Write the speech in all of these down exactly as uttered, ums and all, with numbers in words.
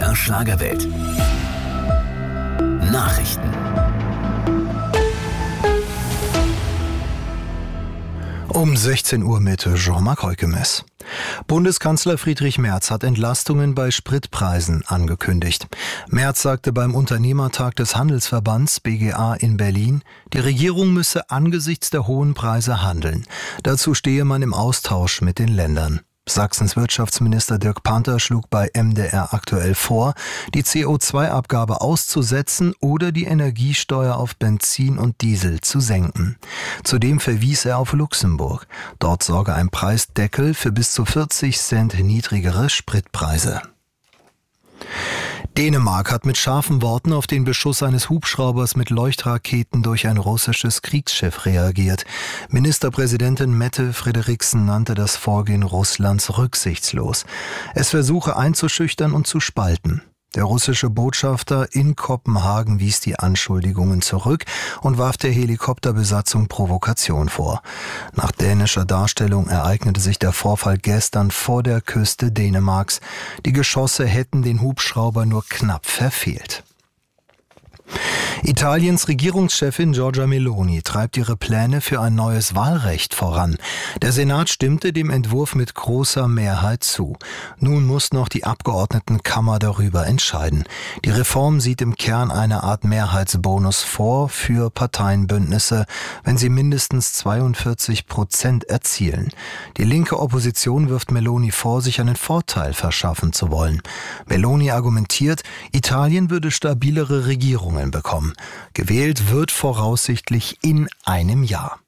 der Schlagerwelt. Nachrichten. Um sechzehn Uhr mit Jean-Marc Heukemes. Bundeskanzler Friedrich Merz hat Entlastungen bei Spritpreisen angekündigt. Merz sagte beim Unternehmertag des Handelsverbands B G A in Berlin, die Regierung müsse angesichts der hohen Preise handeln. Dazu stehe man im Austausch mit den Ländern. Sachsens Wirtschaftsminister Dirk Panther schlug bei M D R aktuell vor, die C O zwei Abgabe auszusetzen oder die Energiesteuer auf Benzin und Diesel zu senken. Zudem verwies er auf Luxemburg. Dort sorge ein Preisdeckel für bis zu vierzig Cent niedrigere Spritpreise. Dänemark hat mit scharfen Worten auf den Beschuss eines Hubschraubers mit Leuchtraketen durch ein russisches Kriegsschiff reagiert. Ministerpräsidentin Mette Frederiksen nannte das Vorgehen Russlands rücksichtslos. Es versuche einzuschüchtern und zu spalten. Der russische Botschafter in Kopenhagen wies die Anschuldigungen zurück und warf der Helikopterbesatzung Provokation vor. Nach dänischer Darstellung ereignete sich der Vorfall gestern vor der Küste Dänemarks. Die Geschosse hätten den Hubschrauber nur knapp verfehlt. Italiens Regierungschefin Giorgia Meloni treibt ihre Pläne für ein neues Wahlrecht voran. Der Senat stimmte dem Entwurf mit großer Mehrheit zu. Nun muss noch die Abgeordnetenkammer darüber entscheiden. Die Reform sieht im Kern eine Art Mehrheitsbonus vor für Parteienbündnisse, wenn sie mindestens zweiundvierzig Prozent erzielen. Die linke Opposition wirft Meloni vor, sich einen Vorteil verschaffen zu wollen. Meloni argumentiert, Italien würde stabilere Regierungen bekommen. Gewählt wird voraussichtlich in einem Jahr.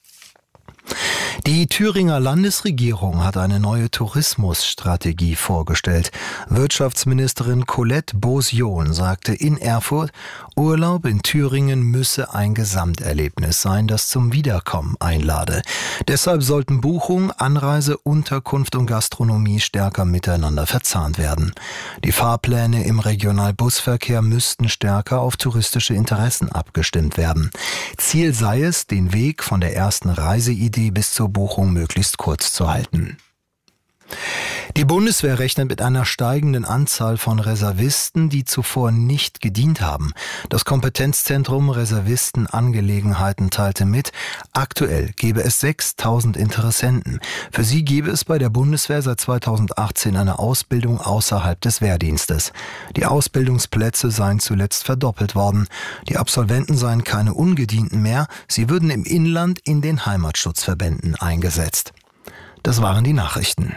Die Thüringer Landesregierung hat eine neue Tourismusstrategie vorgestellt. Wirtschaftsministerin Colette Beausejohn sagte in Erfurt, Urlaub in Thüringen müsse ein Gesamterlebnis sein, das zum Wiederkommen einlade. Deshalb sollten Buchung, Anreise, Unterkunft und Gastronomie stärker miteinander verzahnt werden. Die Fahrpläne im Regionalbusverkehr müssten stärker auf touristische Interessen abgestimmt werden. Ziel sei es, den Weg von der ersten Reiseidee bis zur Buchung möglichst kurz zu halten. Die Bundeswehr rechnet mit einer steigenden Anzahl von Reservisten, die zuvor nicht gedient haben. Das Kompetenzzentrum Reservistenangelegenheiten teilte mit, aktuell gebe es sechstausend Interessenten. Für sie gebe es bei der Bundeswehr seit zweitausendachtzehn eine Ausbildung außerhalb des Wehrdienstes. Die Ausbildungsplätze seien zuletzt verdoppelt worden. Die Absolventen seien keine Ungedienten mehr, sie würden im Inland in den Heimatschutzverbänden eingesetzt. Das waren die Nachrichten.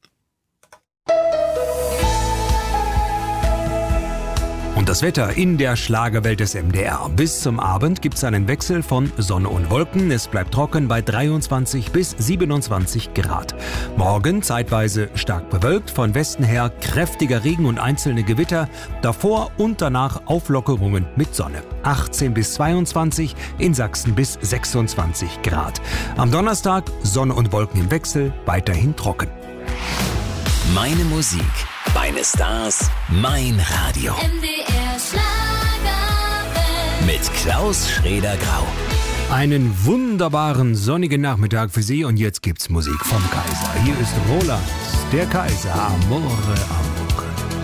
Und das Wetter in der Schlagerwelt des M D R. Bis zum Abend gibt es einen Wechsel von Sonne und Wolken. Es bleibt trocken bei dreiundzwanzig bis siebenundzwanzig Grad. Morgen zeitweise stark bewölkt, von Westen her kräftiger Regen und einzelne Gewitter. Davor und danach Auflockerungen mit Sonne. achtzehn bis zweiundzwanzig, in Sachsen bis sechsundzwanzig Grad. Am Donnerstag Sonne und Wolken im Wechsel, weiterhin trocken. Meine Musik, meine Stars, mein Radio. M D R Schlagerwelt. Mit Klaus Schrader-Grau. Einen wunderbaren sonnigen Nachmittag für Sie und jetzt gibt's Musik vom Kaiser. Hier ist Roland, der Kaiser, Amore, Amore.